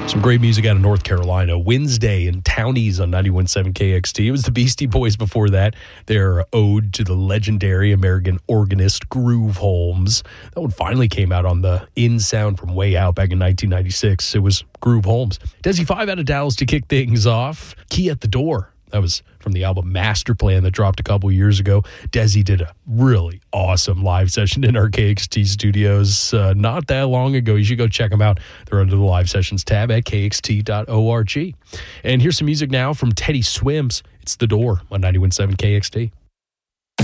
Some great music out of North Carolina. Wednesday and Townies on 91.7 KXT. It was the Beastie Boys before that. Their ode to the legendary American organist Groove Holmes. That one finally came out on the In Sound from Way Out back in 1996. It was Groove Holmes. Desi 5 out of Dallas to kick things off. Key at the Door. That was from the album Master Plan that dropped a couple years ago. Desi did a really awesome live session in our KXT studios not that long ago. You should go check them out. They're under the live sessions tab at kxt.org. And here's some music now from Teddy Swims. It's The Door on 91.7 KXT.